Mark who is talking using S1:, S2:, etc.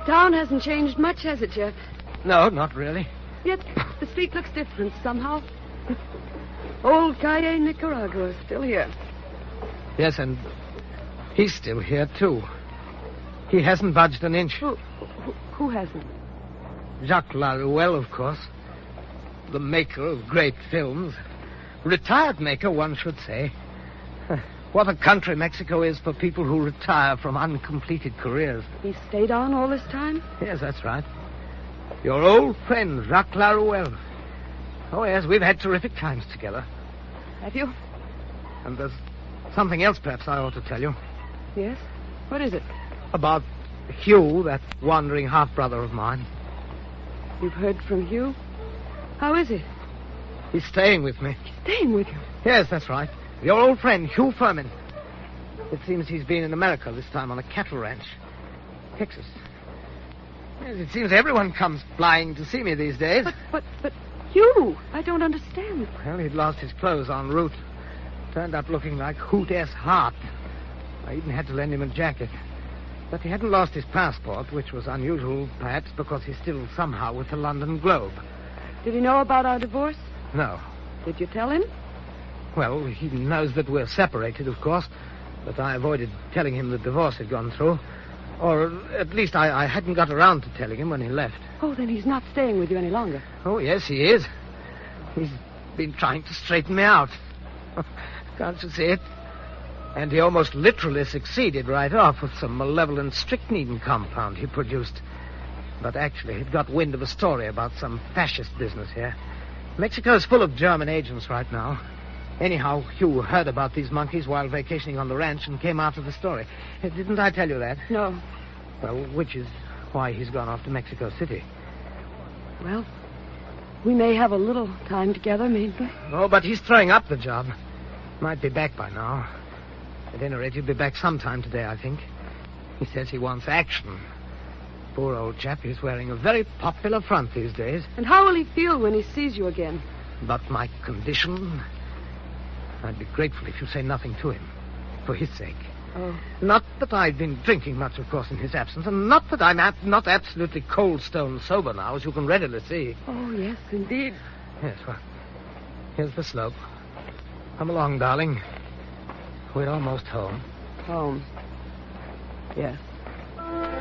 S1: town hasn't changed much, has it, Jeff?
S2: No, not really.
S1: Yet the street looks different somehow. Old Calle Nicaragua is still here.
S2: Yes, and he's still here, too. He hasn't budged an inch.
S1: Who hasn't?
S2: Jacques Laruelle, of course. The maker of great films. Retired maker, one should say. What a country Mexico is for people who retire from uncompleted careers.
S1: He stayed on all this time?
S2: Yes, that's right. Your old friend, Jacques Laruelle. Oh, yes, we've had terrific times together.
S1: Have you?
S2: And there's something else perhaps I ought to tell you.
S1: Yes? What is it?
S2: About Hugh, that wandering half-brother of mine.
S1: You've heard from Hugh? How is he?
S2: He's staying with me.
S1: He's staying with you?
S2: Yes, that's right. Your old friend, Hugh Furman. It seems he's been in America, this time on a cattle ranch. Texas. Yes, it seems everyone comes flying to see me these days.
S1: But Hugh, I don't understand.
S2: Well, he'd lost his clothes en route. Turned up looking like Hoot S. Hart. I even had to lend him a jacket. But he hadn't lost his passport, which was unusual, perhaps, because he's still somehow with the London Globe.
S1: Did he know about our divorce?
S2: No.
S1: Did you tell him?
S2: Well, he knows that we're separated, of course, but I avoided telling him the divorce had gone through. Or at least I hadn't got around to telling him when he left.
S1: Oh, then he's not staying with you any longer.
S2: Oh, yes, he is. He's been trying to straighten me out. Can't you see it? And he almost literally succeeded right off with some malevolent strychnine compound he produced. But actually, he'd got wind of a story about some fascist business here. Mexico's full of German agents right now. Anyhow, Hugh heard about these monkeys while vacationing on the ranch and came after the story. Didn't I tell you that?
S1: No.
S2: Well, which is why he's gone off to Mexico City.
S1: Well, we may have a little time together, mayn't we?
S2: Oh, but he's throwing up the job. Might be back by now. At any rate, he'll be back sometime today, I think. He says he wants action. Poor old chap, he's wearing a very popular front these days.
S1: And how will he feel when he sees you again?
S2: But my condition... I'd be grateful if you say nothing to him. For his sake.
S1: Oh.
S2: Not that I've been drinking much, of course, in his absence. And not that I'm not absolutely cold stone sober now, as you can readily see.
S1: Oh, yes, indeed.
S2: Yes, well, here's the slope. Come along, darling. We're almost home.
S1: Home. Yes.